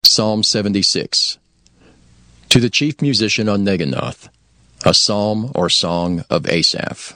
Psalm 76. To the chief musician on Neginoth, a psalm or song of Asaph.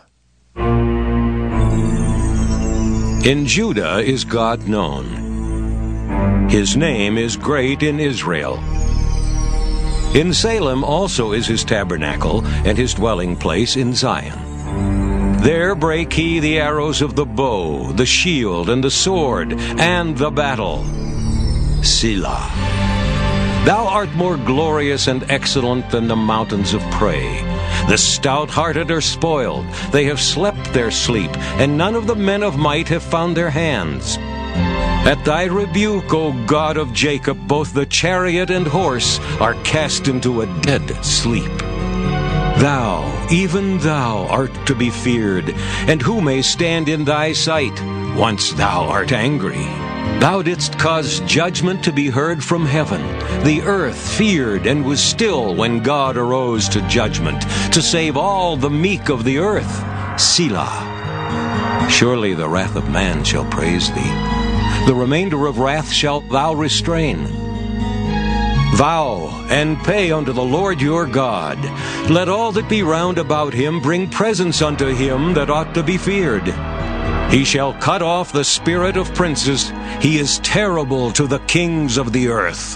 In Judah is God known. His name is great in Israel. In Salem also is his tabernacle, and his dwelling place in Zion. There brake he the arrows of the bow, the shield, and the sword, and the battle. Selah. Thou art more glorious and excellent than the mountains of prey. The stout-hearted are spoiled. They have slept their sleep, and none of the men of might have found their hands. At thy rebuke, O God of Jacob, both the chariot and horse are cast into a dead sleep. Thou, even thou, art to be feared, and who may stand in thy sight? Once thou art angry. Thou didst cause judgment to be heard from heaven. The earth feared and was still when God arose to judgment, to save all the meek of the earth. Selah. Surely the wrath of man shall praise thee. The remainder of wrath shalt thou restrain. Vow and pay unto the Lord your God. Let all that be round about him bring presents unto him that ought to be feared. He shall cut off the spirit of princes. He is terrible to the kings of the earth.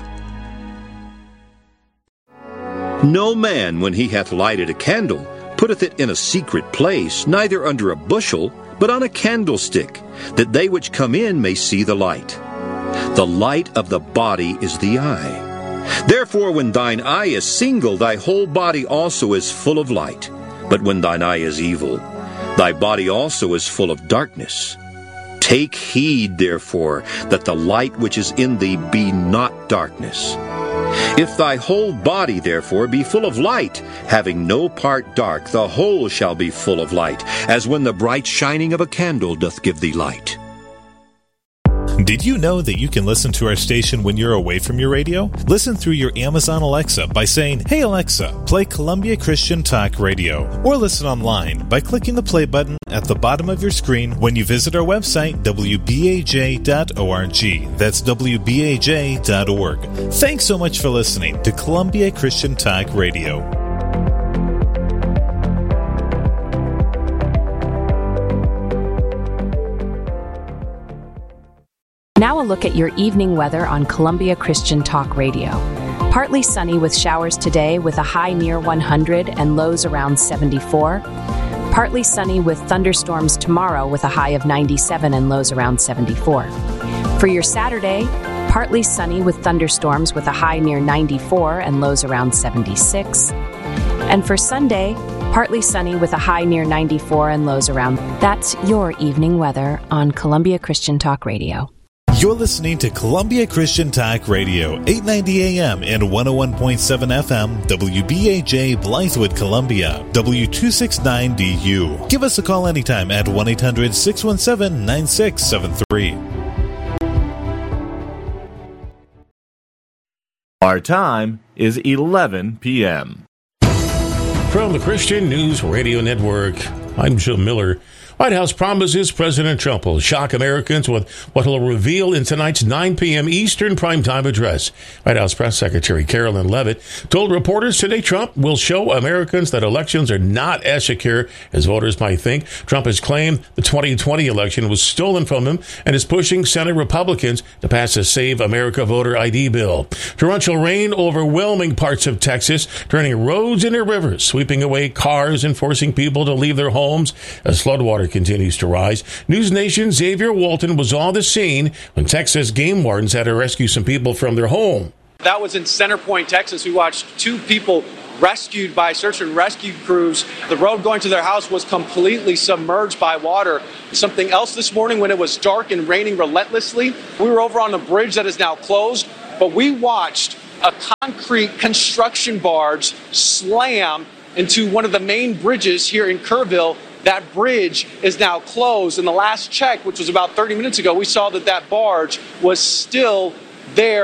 No man, when he hath lighted a candle, putteth it in a secret place, neither under a bushel, but on a candlestick, that they which come in may see the light. The light of the body is the eye. Therefore, when thine eye is single, thy whole body also is full of light. But when thine eye is evil, thy body also is full of darkness. Take heed, therefore, that the light which is in thee be not darkness. If thy whole body, therefore, be full of light, having no part dark, the whole shall be full of light, as when the bright shining of a candle doth give thee light. Did you know that you can listen to our station when you're away from your radio? Listen through your Amazon Alexa by saying, "Hey Alexa, play Columbia Christian Talk Radio," or listen online by clicking the play button at the bottom of your screen when you visit our website, wbaj.org. That's wbaj.org. Thanks so much for listening to Columbia Christian Talk Radio. Now a look at your evening weather on Columbia Christian Talk Radio. Partly sunny with showers today with a high near 100 and lows around 74. Partly sunny with thunderstorms tomorrow with a high of 97 and lows around 74. For your Saturday, partly sunny with thunderstorms with a high near 94 and lows around 76. And for Sunday, partly sunny with a high near 94 and lows around. That's your evening weather on Columbia Christian Talk Radio. You're listening to Columbia Christian Talk Radio, 890 AM and 101.7 FM, WBAJ Blythewood, Columbia, W269DU. Give us a call anytime at 1-800-617-9673. Our time is 11 p.m. From the Christian News Radio Network, I'm Jim Miller. White House promises President Trump will shock Americans with what he'll reveal in tonight's 9 p.m. Eastern primetime address. White House Press Secretary Carolyn Leavitt told reporters today Trump will show Americans that elections are not as secure as voters might think. Trump has claimed the 2020 election was stolen from him and is pushing Senate Republicans to pass a Save America voter ID bill. Torrential rain overwhelming parts of Texas, turning roads into rivers, sweeping away cars and forcing people to leave their homes as floodwater continues to rise. News Nation Xavier Walton was on the scene when Texas game wardens had to rescue some people from their home. That was in Center Point, Texas. We watched two people rescued by search and rescue crews. The road going to their house was completely submerged by water. Something else this morning when it was dark and raining relentlessly. We were over on a bridge that is now closed, but we watched a concrete construction barge slam into one of the main bridges here in Kerrville. That bridge is now closed. In the last check, which was about 30 minutes ago, we saw that barge was still there.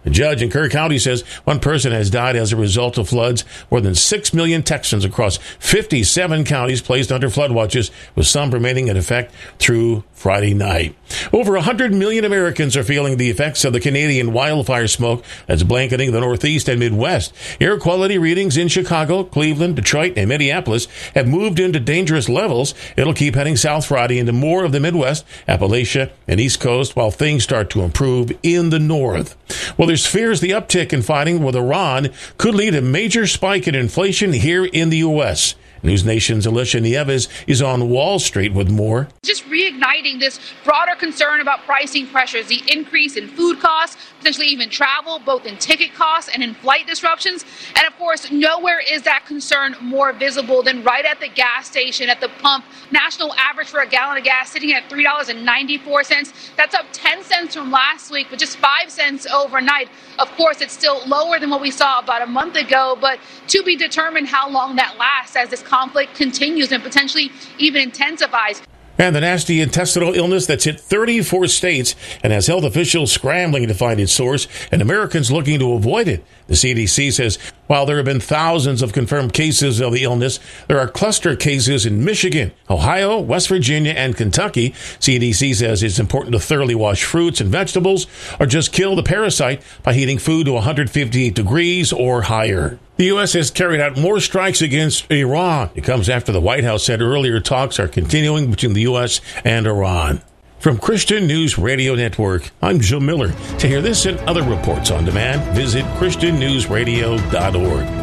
A judge in Kerr County says one person has died as a result of floods. More than 6 million Texans across 57 counties placed under flood watches, with some remaining in effect through Friday night. Over 100 million Americans are feeling the effects of the Canadian wildfire smoke that's blanketing the Northeast and Midwest. Air quality readings in Chicago, Cleveland, Detroit, and Minneapolis have moved into dangerous levels. It'll keep heading south Friday into more of the Midwest, Appalachia, and East Coast, while things start to improve in the north. Well, there's fears the uptick in fighting with Iran could lead to a major spike in inflation here in the U.S. News Nation's Alicia Nieves is on Wall Street with more. Just reigniting this broader concern about pricing pressures, the increase in food costs, potentially even travel, both in ticket costs and in flight disruptions. And of course, nowhere is that concern more visible than right at the gas station, at the pump. National average for a gallon of gas sitting at $3.94. That's up 10 cents from last week, but just 5 cents overnight. Of course, it's still lower than what we saw about a month ago, but to be determined how long that lasts as this conflict continues and potentially even intensifies. And the nasty intestinal illness that's hit 34 states and has health officials scrambling to find its source and Americans looking to avoid it. The CDC says while there have been thousands of confirmed cases of the illness, there are cluster cases in Michigan, Ohio, West Virginia, and Kentucky. CDC says it's important to thoroughly wash fruits and vegetables or just kill the parasite by heating food to 158 degrees or higher. The U.S. has carried out more strikes against Iran. It comes after the White House said earlier talks are continuing between the U.S. and Iran. From Christian News Radio Network, I'm Joe Miller. To hear this and other reports on demand, visit ChristianNewsRadio.org.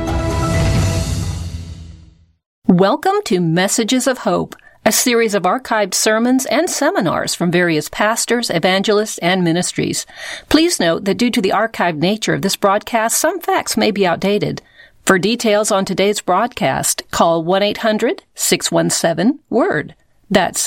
Welcome to Messages of Hope, a series of archived sermons and seminars from various pastors, evangelists, and ministries. Please note that due to the archived nature of this broadcast, some facts may be outdated. For details on today's broadcast, call 1-800-617-WORD. That's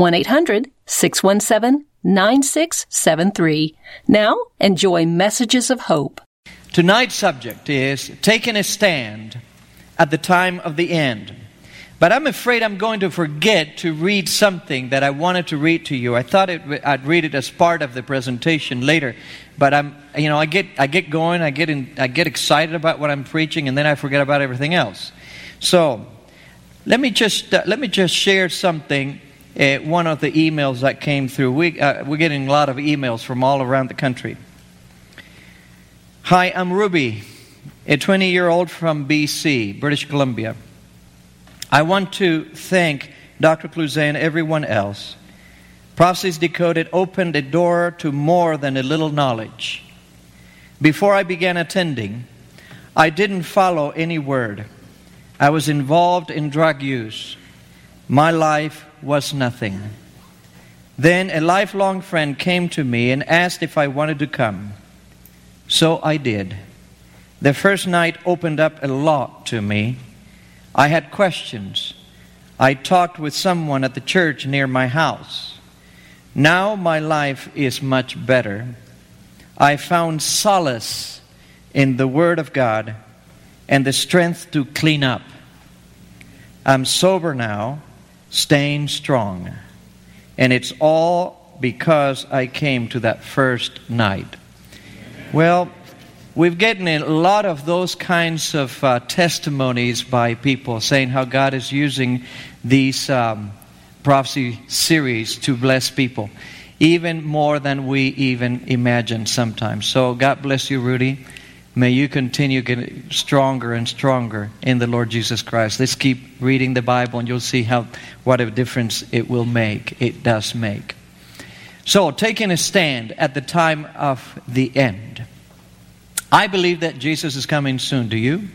1-800-617-9673. Now, enjoy Messages of Hope. Tonight's subject is taking a stand at the time of the end. But I'm afraid I'm going to forget to read something that I wanted to read to you. I thought I'd read it as part of the presentation later, but I get going, I get excited about what I'm preaching, and then I forget about everything else. So let me just share something. One of the emails that came through. We're getting a lot of emails from all around the country. Hi, I'm Ruby, a 20-year-old from BC, British Columbia. I want to thank Dr. Cluzet and everyone else. Prophecies Decoded opened a door to more than a little knowledge. Before I began attending, I didn't follow any word. I was involved in drug use. My life was nothing. Then a lifelong friend came to me and asked if I wanted to come. So I did. The first night opened up a lot to me. I had questions. I talked with someone at the church near my house. Now my life is much better. I found solace in the Word of God and the strength to clean up. I'm sober now, staying strong. And it's all because I came to that first night. Well, we've gotten a lot of those kinds of testimonies by people saying how God is using these prophecy series to bless people, even more than we even imagine sometimes. So God bless you, Rudy. May you continue getting stronger and stronger in the Lord Jesus Christ. Let's keep reading the Bible and you'll see what a difference it will make. It does make. So, taking a stand at the time of the end. I believe that Jesus is coming soon. Do you?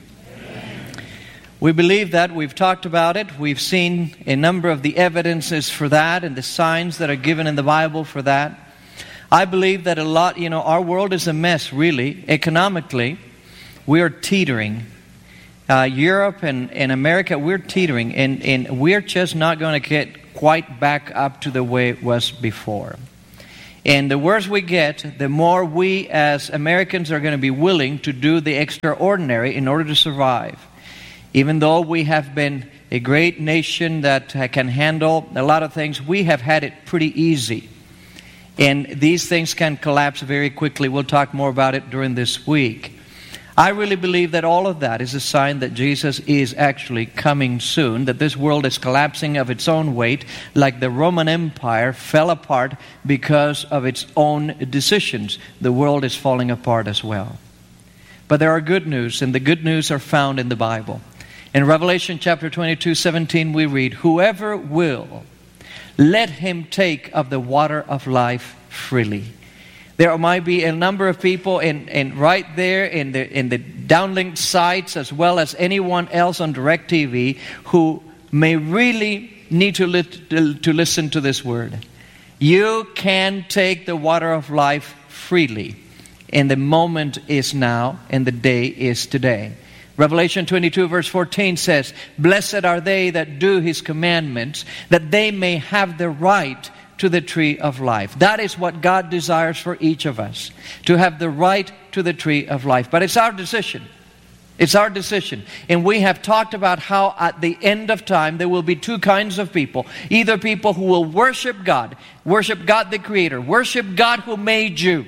We believe that. We've talked about it. We've seen a number of the evidences for that and the signs that are given in the Bible for that. I believe that our world is a mess, really. Economically, we are teetering. Europe and America, we're teetering. And we're just not going to get quite back up to the way it was before. And the worse we get, the more we as Americans are going to be willing to do the extraordinary in order to survive. Even though we have been a great nation that can handle a lot of things, we have had it pretty easy. And these things can collapse very quickly. We'll talk more about it during this week. I really believe that all of that is a sign that Jesus is actually coming soon, that this world is collapsing of its own weight, like the Roman Empire fell apart because of its own decisions. The world is falling apart as well. But there are good news, and the good news are found in the Bible. In Revelation chapter 22:17 we read, "Whoever will, let him take of the water of life freely." There might be a number of people in right there in the downlink sites, as well as anyone else on DirecTV, who may really need to listen to this word. You can take the water of life freely. And the moment is now, and the day is today. Revelation 22 verse 14 says, "Blessed are they that do His commandments, that they may have the right to the tree of life." That is what God desires for each of us, to have the right to the tree of life. But it's our decision. It's our decision. And we have talked about how at the end of time there will be two kinds of people. Either people who will worship God the Creator, worship God who made you,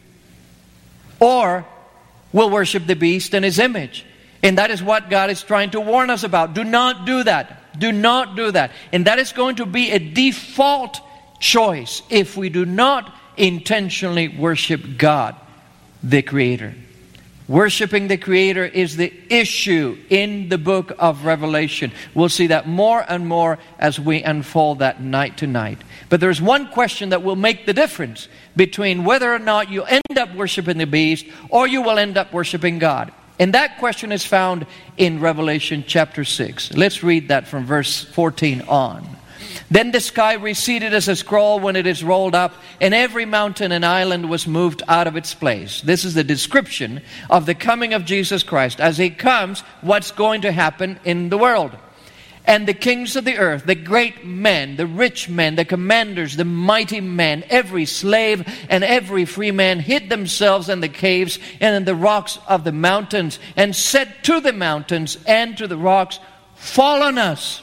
or will worship the beast and his image. And that is what God is trying to warn us about. Do not do that. Do not do that. And that is going to be a default choice if we do not intentionally worship God, the Creator. Worshipping the Creator is the issue in the book of Revelation. We'll see that more and more as we unfold that night to night. But there's one question that will make the difference between whether or not you end up worshiping the beast or you will end up worshiping God. And that question is found in Revelation chapter 6. Let's read that from verse 14 on. "Then the sky receded as a scroll when it is rolled up, and every mountain and island was moved out of its place." This is the description of the coming of Jesus Christ. As He comes, what's going to happen in the world? "And the kings of the earth, the great men, the rich men, the commanders, the mighty men, every slave and every free man hid themselves in the caves and in the rocks of the mountains, and said to the mountains and to the rocks, 'Fall on us,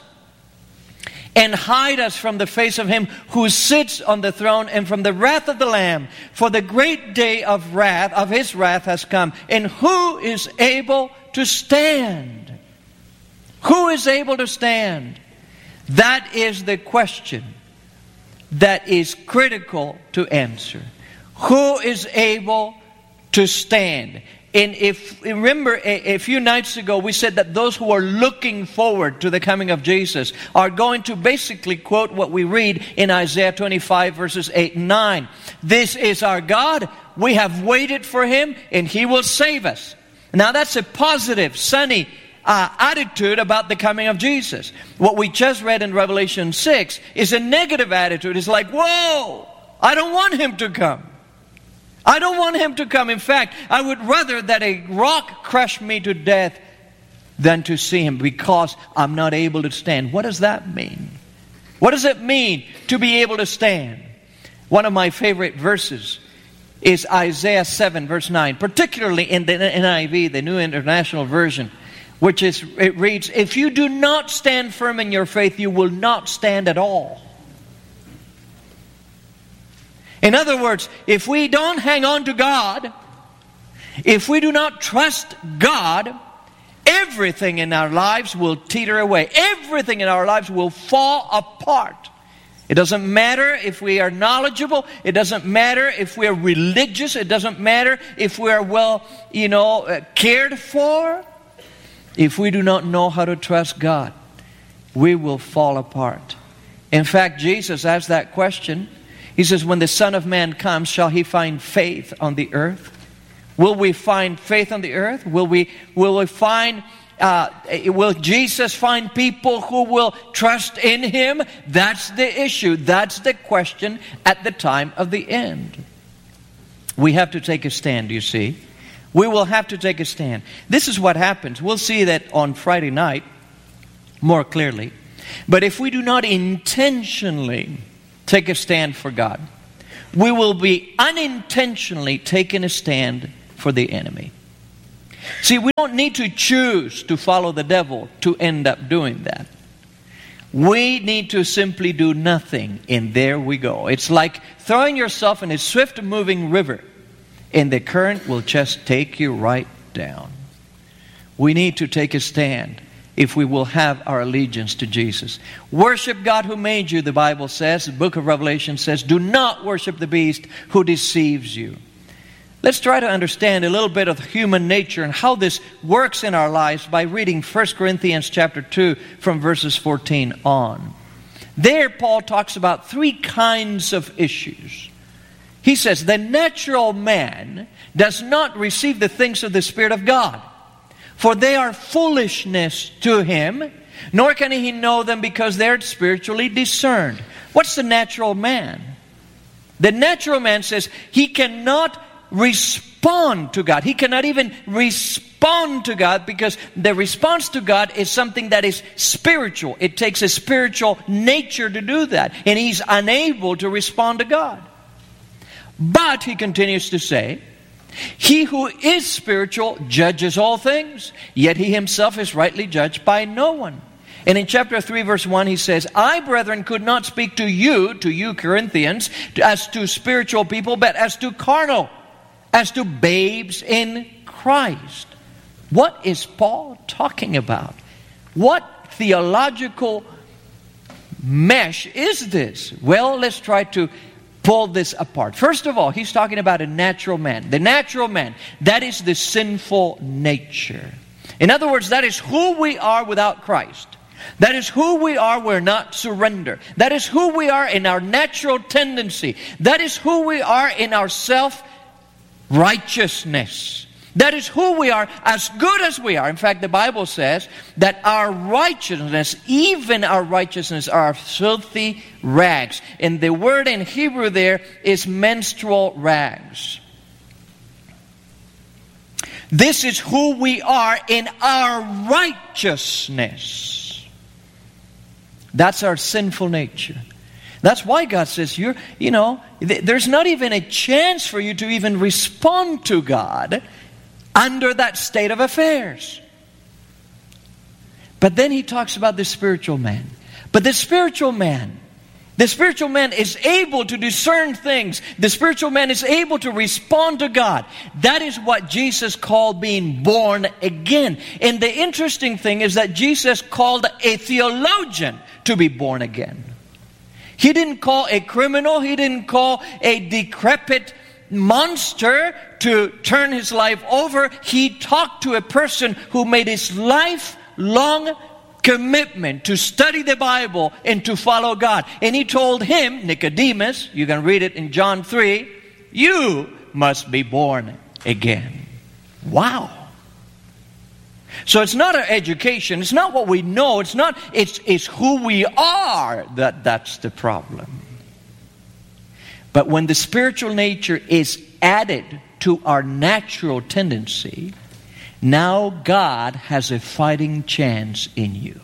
and hide us from the face of Him who sits on the throne and from the wrath of the Lamb. For the great day of His wrath has come. And who is able to stand?'" Who is able to stand? That is the question that is critical to answer. Who is able to stand? And if remember, a few nights ago we said that those who are looking forward to the coming of Jesus are going to basically quote what we read in Isaiah 25 verses 8 and 9. "This is our God. We have waited for Him, and He will save us." Now that's a positive, sunny attitude about the coming of Jesus. What we just read in Revelation 6 is a negative attitude. It's like, whoa, I don't want Him to come. I don't want Him to come. In fact, I would rather that a rock crush me to death than to see Him, because I'm not able to stand. What does that mean? What does it mean to be able to stand? One of my favorite verses is Isaiah 7 verse 9, particularly in the NIV, the New International Version, it reads, "If you do not stand firm in your faith, you will not stand at all." In other words, if we don't hang on to God, if we do not trust God, everything in our lives will teeter away. Everything in our lives will fall apart. It doesn't matter if we are knowledgeable. It doesn't matter if we are religious. It doesn't matter if we are well, cared for. If we do not know how to trust God, we will fall apart. In fact, Jesus asked that question. He says, "When the Son of Man comes, shall He find faith on the earth?" Will we find faith on the earth? Will Jesus find people who will trust in Him? That's the issue. That's the question at the time of the end. We have to take a stand, you see. We will have to take a stand. This is what happens. We'll see that on Friday night more clearly. But if we do not intentionally take a stand for God, we will be unintentionally taking a stand for the enemy. See, we don't need to choose to follow the devil to end up doing that. We need to simply do nothing, and there we go. It's like throwing yourself in a swift-moving river, and the current will just take you right down. We need to take a stand if we will have our allegiance to Jesus. Worship God who made you, the Bible says. The book of Revelation says, do not worship the beast who deceives you. Let's try to understand a little bit of human nature and how this works in our lives by reading 1 Corinthians chapter 2 from verses 14 on. There, Paul talks about three kinds of issues. He says, the natural man does not receive the things of the Spirit of God, for they are foolishness to him, nor can he know them because they are spiritually discerned. What's the natural man? The natural man says he cannot respond to God. He cannot even respond to God because the response to God is something that is spiritual. It takes a spiritual nature to do that. And he's unable to respond to God. But, he continues to say, he who is spiritual judges all things, yet he himself is rightly judged by no one. And in chapter 3, verse 1, he says, I, brethren, could not speak to you Corinthians, as to spiritual people, but as to carnal, as to babes in Christ. What is Paul talking about? What theological mesh is this? Well, let's try to pull this apart. First of all, he's talking about a natural man. The natural man, that is the sinful nature. In other words, that is who we are without Christ. That is who we are, we're not surrender. That is who we are in our natural tendency. That is who we are in our self-righteousness. That is who we are, as good as we are. In fact, the Bible says that our righteousness, even our righteousness, are filthy rags. And the word in Hebrew there is menstrual rags. This is who we are in our righteousness. That's our sinful nature. That's why God says, there's not even a chance for you to even respond to God under that state of affairs. But then he talks about the spiritual man. But the spiritual man is able to discern things. The spiritual man is able to respond to God. That is what Jesus called being born again. And the interesting thing is that Jesus called a theologian to be born again. He didn't call a criminal. He didn't call a decrepit monster to turn his life over. He talked to a person who made his lifelong commitment to study the Bible and to follow God. And he told him, Nicodemus, you can read it in John 3, you must be born again. Wow. So it's not our education, it's not what we know, it's who we are that's the problem. But when the spiritual nature is added to our natural tendency, now God has a fighting chance in you.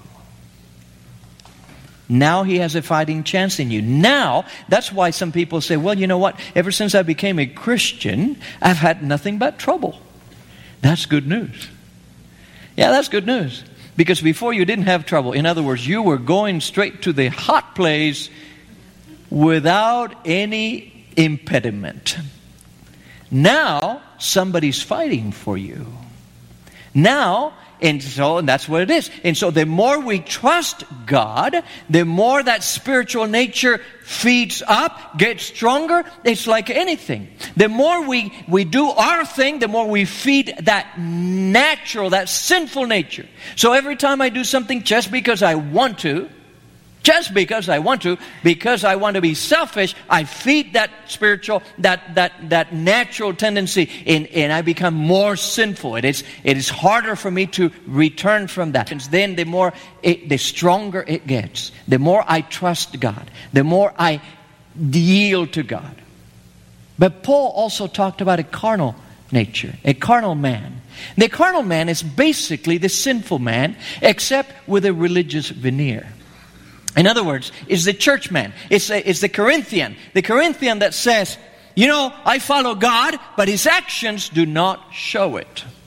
Now He has a fighting chance in you. Now, that's why some people say, well, you know what? Ever since I became a Christian, I've had nothing but trouble. That's good news. Yeah, that's good news. Because before you didn't have trouble. In other words, you were going straight to the hot place without any impediment. Now, somebody's fighting for you. Now, and that's what it is. And so the more we trust God, the more that spiritual nature feeds up, gets stronger. It's like anything. The more we do our thing, the more we feed that natural, that sinful nature. So every time I do something just because I want to, because I want to be selfish, I feed that spiritual, that natural tendency, and I become more sinful. It is harder for me to return from that. And then the stronger it gets. The more I trust God, the more I yield to God. But Paul also talked about a carnal nature, a carnal man. The carnal man is basically the sinful man, except with a religious veneer. In other words, it's the church man. It's the Corinthian. The Corinthian that says, I follow God, but his actions do not show it.